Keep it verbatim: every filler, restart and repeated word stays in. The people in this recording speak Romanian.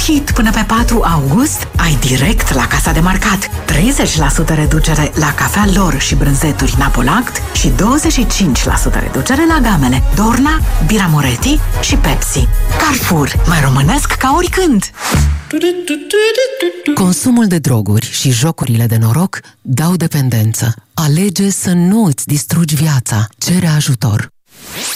hit! Până pe patru august ai direct la casa de marcat treizeci la sută reducere la cafea Lor și brânzeturi Napolact și douăzeci și cinci la sută reducere la gamele Dorna, Bira Moretti și Pepsi. Carrefour, mai românesc ca oricând! Consumul de droguri și jocurile de noroc dau dependență. Alege să nu îți distrugi viața. Cere ajutor.